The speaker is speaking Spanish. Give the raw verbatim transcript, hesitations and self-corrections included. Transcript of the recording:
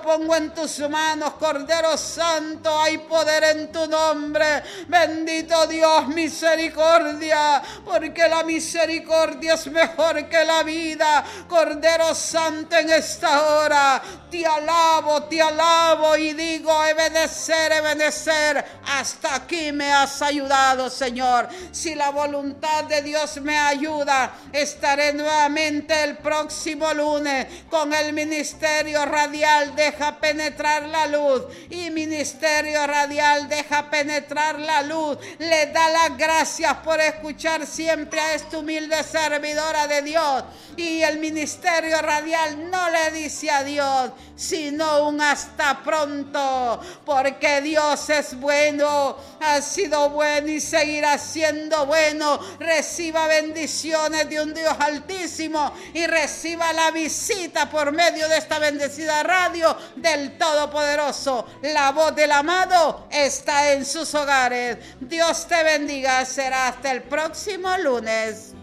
pongo en tus manos, Cordero Santo, hay poder en tu nombre. Bendito Dios, misericordia, porque la misericordia es mejor que la vida. Cordero Santo, en esta hora te alabo, te alabo y digo, obedecer, obedecer. Hasta aquí me has ayudado, Señor. Si la voluntad de Dios me ayuda, estaré nuevamente el próximo lunes con el Ministerio Radial Deja Penetrar la Luz. Y Ministerio Radial Deja Penetrar la Luz le da las gracias por escuchar siempre a esta humilde servidora de Dios. Y el Ministerio Radial no le dice adiós, sino un hasta pronto, porque Dios es bueno, ha sido bueno y seguirá siendo bueno. Reciba bendiciones de un Dios altísimo y reciba la visita por medio de esta bendecida radio del Todopoderoso. La voz del amado está en sus hogares. Dios te bendiga. Será hasta el próximo lunes.